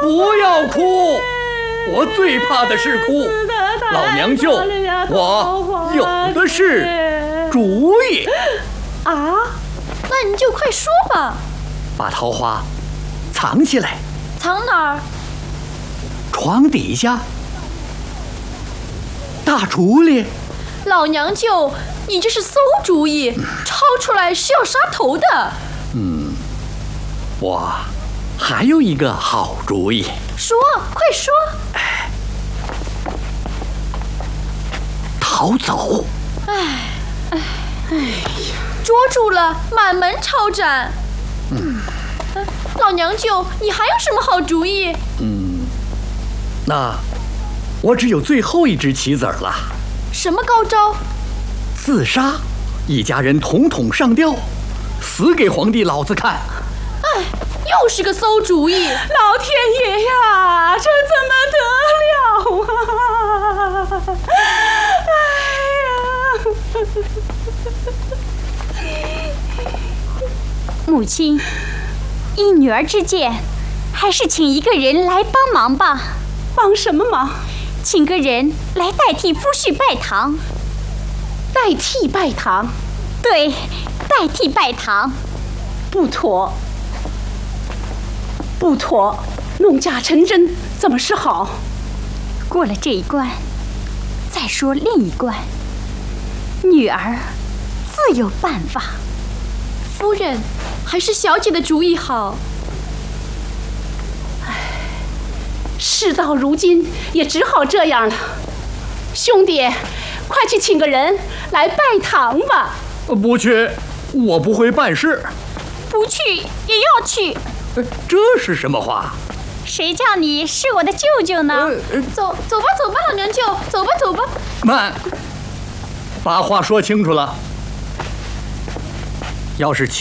不要哭，我最怕的是哭。老娘舅，我有的是主意。 啊， 那你就快说吧。 把桃花藏起来。 藏哪儿？ 床底下。大厨里。 老娘舅，你这是馊主意，抄出来是要杀头的。 我还有一个好主意。 说，快说。 逃走。 捉住了，满门抄斩。老娘舅，你还有什么好主意？ 那我只有最后一只棋子了。 什么高招？ 自杀，一家人统统上吊，死给皇帝老子看。 又是个馊主意！ 老天爷呀，这怎么得了啊！ 母亲，依女儿之见，还是请一个人来帮忙吧。 帮什么忙？ 请个人来代替夫婿拜堂。 代替拜堂？ 对，代替拜堂。 不妥，不妥，弄假成真怎么是好？ 过了这一关，再说另一关。女儿自有办法。 夫人，还是小姐的主意好。 事到如今，也只好这样了。兄弟，快去请个人来拜堂吧。 不去，我不会办事。 不去也要去。 这是什么话？ 谁叫你是我的舅舅呢？ 走吧，老娘舅，走吧。 慢，把话说清楚了。要是